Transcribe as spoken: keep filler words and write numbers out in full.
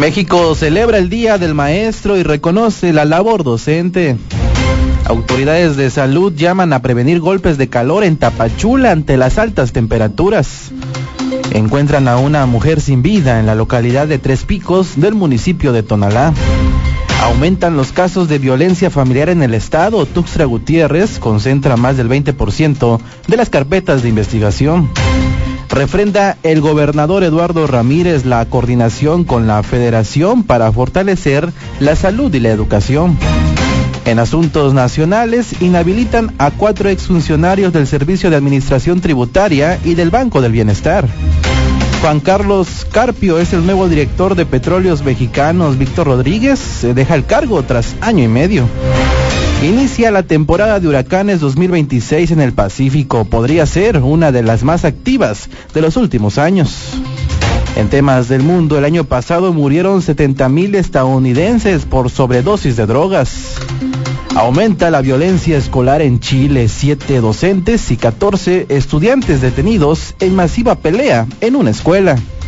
México celebra el Día del Maestro y reconoce la labor docente. Autoridades de salud llaman a prevenir golpes de calor en Tapachula ante las altas temperaturas. Encuentran a una mujer sin vida en la localidad de Tres Picos del municipio de Tonalá. Aumentan los casos de violencia familiar en el estado. Tuxtla Gutiérrez concentra más del veinte por ciento de las carpetas de investigación. Refrenda el gobernador Eduardo Ramírez la coordinación con la Federación para fortalecer la salud y la educación. En asuntos nacionales, inhabilitan a cuatro exfuncionarios del Servicio de Administración Tributaria y del Banco del Bienestar. Juan Carlos Carpio es el nuevo director de Petróleos Mexicanos. Víctor Rodríguez deja el cargo tras año y medio. Inicia la temporada de huracanes dos mil veintiséis en el Pacífico. Podría ser una de las más activas de los últimos años. En temas del mundo, el año pasado murieron setenta mil estadounidenses por sobredosis de drogas. Aumenta la violencia escolar en Chile. Siete docentes y catorce estudiantes detenidos en masiva pelea en una escuela.